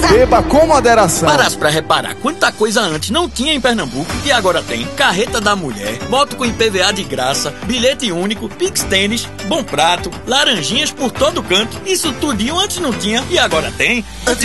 Beba com moderação. Parasse pra reparar quanta coisa antes não tinha em Pernambuco e agora tem. Carreta da mulher, moto com IPVA de graça, bilhete único, Pix Tênis, Bom Prato, laranjinhas por todo canto. Isso tudinho antes não tinha e agora tem.